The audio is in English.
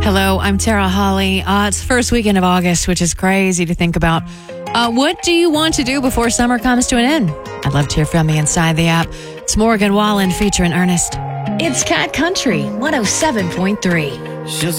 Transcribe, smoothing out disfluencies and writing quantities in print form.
Hello, I'm Tara Holly. It's the first weekend of August, which is crazy to think about. What do you want to do before summer comes to an end? I'd love to hear from you inside the app. It's Morgan Wallen featuring Ernest. It's Cat Country 107.3.